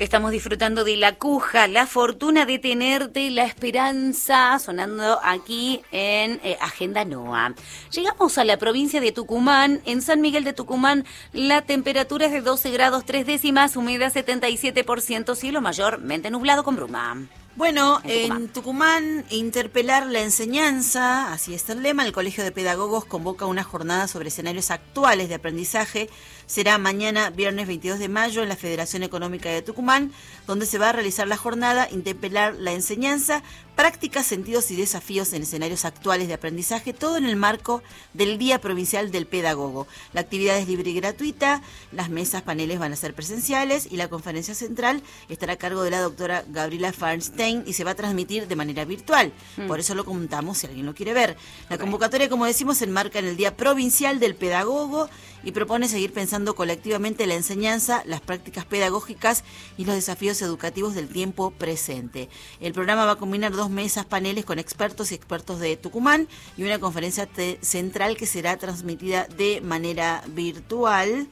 Estamos disfrutando de La Cuja, la fortuna de tenerte, la esperanza, sonando aquí en Agenda NOA. Llegamos a la provincia de Tucumán. En San Miguel de Tucumán la temperatura es de 12 grados 3 décimas, humedad 77%, cielo mayormente nublado con bruma. Bueno, en Tucumán, interpelar la enseñanza, así está el lema. El Colegio de Pedagogos convoca una jornada sobre escenarios actuales de aprendizaje. Será mañana, viernes 22 de mayo, en la Federación Económica de Tucumán, donde se va a realizar la jornada Interpelar la enseñanza, prácticas, sentidos y desafíos en escenarios actuales de aprendizaje, todo en el marco del Día Provincial del Pedagogo. La actividad es libre y gratuita, las mesas, paneles van a ser presenciales y la conferencia central estará a cargo de la doctora Gabriela Feinstein y se va a transmitir de manera virtual. Por eso lo contamos si alguien lo quiere ver. La convocatoria, como decimos, se enmarca en el Día Provincial del Pedagogo y propone seguir pensando colectivamente la enseñanza, las prácticas pedagógicas y los desafíos educativos del tiempo presente. El programa va a combinar 2 mesas, paneles con expertos y expertos de Tucumán y una conferencia central que será transmitida de manera virtual.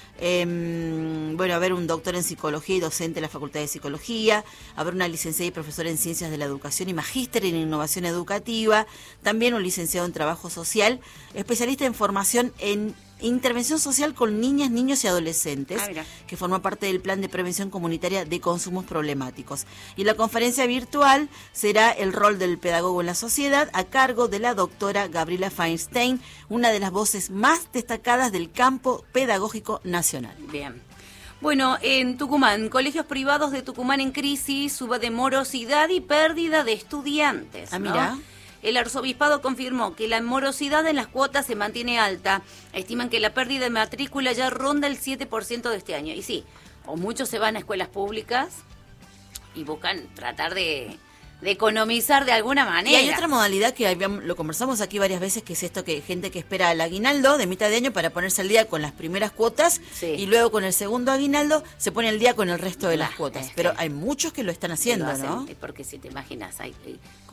Bueno, a ver un doctor en psicología y docente de la Facultad de Psicología, a ver una licenciada y profesora en Ciencias de la Educación y magíster en Innovación Educativa, también un licenciado en Trabajo Social, especialista en formación en intervención social con niñas, niños y adolescentes, que forma parte del Plan de Prevención Comunitaria de Consumos Problemáticos. Y la conferencia virtual será el rol del pedagogo en la sociedad, a cargo de la doctora Gabriela Feinstein, una de las voces más destacadas del campo pedagógico nacional. Bien. Bueno, en Tucumán, colegios privados de Tucumán en crisis, suba de morosidad y pérdida de estudiantes. Ah, mira. ¿No? El arzobispado confirmó que la morosidad en las cuotas se mantiene alta. Estiman que la pérdida de matrícula ya ronda el 7% de este año. Y sí, o muchos se van a escuelas públicas y buscan tratar de economizar de alguna manera. Y hay otra modalidad que lo conversamos aquí varias veces, que es esto, que gente que espera el aguinaldo de mitad de año para ponerse al día con las primeras cuotas, y luego con el segundo aguinaldo se pone al día con el resto de las cuotas. Pero hay muchos que lo están haciendo, ¿no? Porque si te imaginas,